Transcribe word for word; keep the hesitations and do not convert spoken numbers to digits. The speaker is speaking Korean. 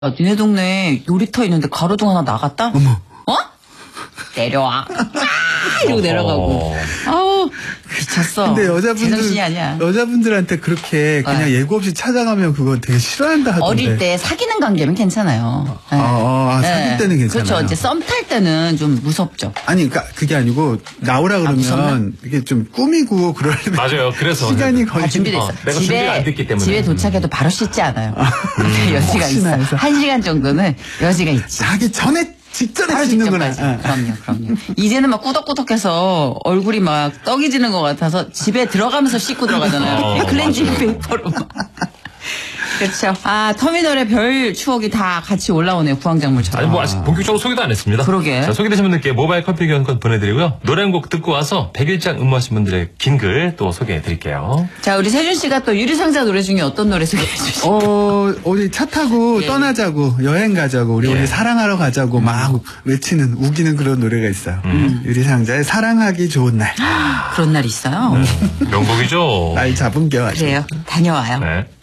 야, 니네 동네에 놀이터 있는데 가로등 하나 나갔다? 어머. 어? 내려와. 이러고 내려가고. 아우, 미쳤어. 근데 여자분들, 제정신이 아니야. 여자분들한테 그렇게 그냥 네. 예고 없이 찾아가면 그거 되게 싫어한다 하던데. 어릴 때 사귀는 관계는 괜찮아요. 아, 아, 아, 사귈 네. 때는 괜찮아요. 그렇죠. 이제 썸 탈 때는 좀 무섭죠. 아니, 그러니까 그게 아니고 나오라 그러면 무섭나? 이게 좀 꾸미고 그러려면 맞아요. 그래서 시간이 다 걸리는 준비돼 있어. 어, 내가 준비가 안 됐기 때문에. 집에 도착해도 바로 씻지 않아요. 근데 여지가 있어. 혹시나 해서. 한 시간 정도는 여지가 있지. 자기 전에 직전에 바로 씻는구나. 직전까지. 아. 그럼요, 그럼요. 이제는 막 꾸덕꾸덕해서 얼굴이 막 떡이 지는 것 같아서 집에 들어가면서 씻고 들어가잖아요. 어, 클렌징 맞아요. 페이퍼로 막. 그렇죠. 아, 터미널의 별 추억이 다 같이 올라오네요. 부황작물처럼. 아니 뭐 아직 본격적으로 소개도 안 했습니다. 그러게. 자, 소개되신 분들께 모바일 커피 교환권 보내드리고요. 노래 한 곡 듣고 와서 백 일장 근무하신 분들의 긴 글 또 소개해드릴게요. 자, 우리 세준 씨가 또 유리상자 노래 중에 어떤 노래 소개해 주시죠? 어, 어디 차 타고 예. 떠나자고, 여행 가자고, 우리 예. 오늘 사랑하러 가자고 막 외치는, 우기는 그런 노래가 있어요. 유리상자의 사랑하기 좋은 날. 그런 날 있어요. 명곡이죠. 날 잡은 게 아주. 그래요. 다녀와요. 네.